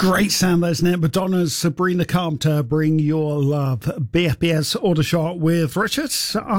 Great sound, there, isn't it? Madonna's Sabrina Carpenter, Bring Your Love. BFBS Aldershot with Richard.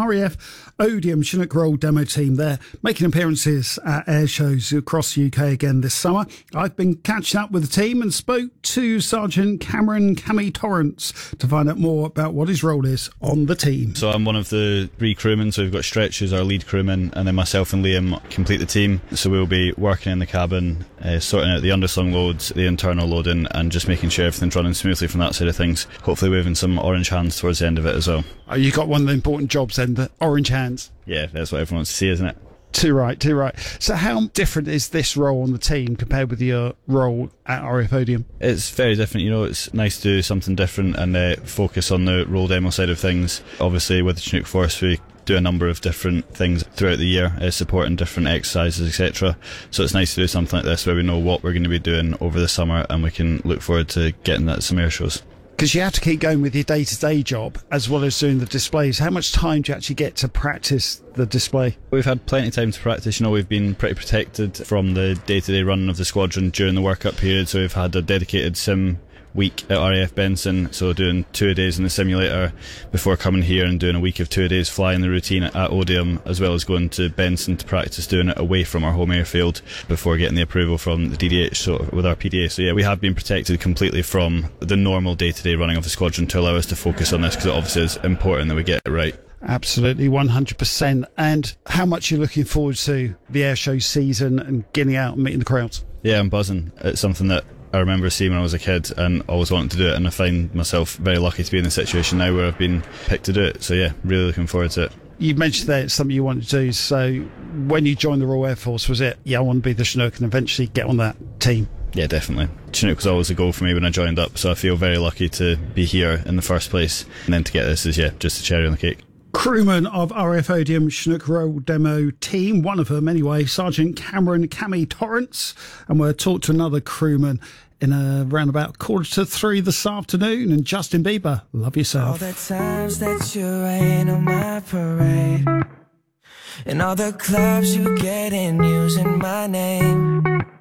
RAF Odeum Chinook Roll demo team there, making appearances at air shows across the UK again this summer. I've been catching up with the team and spoke to Sergeant Cameron Cammy Torrance to find out more about what his role is on the team. So I'm one of the 3 crewmen, so we've got Stretch, who's our lead crewman, and then myself and Liam complete the team. So we'll be working in the cabin, sorting out the underslung loads, the internal loading, and just making sure everything's running smoothly from that side of things. Hopefully waving some orange hands towards the end of it as well. Oh, you got one of the important jobs then, the orange hands. Yeah, that's what everyone wants to see, isn't it? Too right. So how different is this role on the team compared with your role at RAF Odeum? It's very different, you know. It's nice to do something different and focus on the role demo side of things. Obviously with the Chinook Force we do a number of different things throughout the year, supporting different exercises, etc. So it's nice to do something like this where we know what we're going to be doing over the summer and we can look forward to getting at some air shows. Because you have to keep going with your day-to-day job as well as doing the displays. How much time do you actually get to practice the display? We've had plenty of time to practice. You know, we've been pretty protected from the day-to-day running of the squadron during the workup period, so we've had a dedicated sim week at RAF Benson, so doing 2-a-days in the simulator before coming here and doing a week of 2-a-days flying the routine at Odeum, as well as going to Benson to practice doing it away from our home airfield before getting the approval from the DDH, so with our PDA. So yeah, we have been protected completely from the normal day-to-day running of the squadron to allow us to focus on this, because it obviously is important that we get it right. Absolutely, 100%. And how much you're looking forward to the airshow season and getting out and meeting the crowds? Yeah, I'm buzzing. It's something that I remember seeing when I was a kid and always wanted to do it, and I find myself very lucky to be in the situation now where I've been picked to do it. So yeah, really looking forward to it. You mentioned that it's something you wanted to do, so when you joined the Royal Air Force, was it, yeah, I want to be the Chinook and eventually get on that team? Yeah, definitely. Chinook was always a goal for me when I joined up, so I feel very lucky to be here in the first place, and then to get this is, yeah, just a cherry on the cake. Crewman of RAF Odeum Chinook Roll demo team, one of them anyway, Sergeant Cameron Cammy Torrance, and we'll talk to another crewman in around about 2:45 this afternoon. And Justin Bieber, Love Yourself. All the times that you rain on my parade, and all the clubs you get in using my name.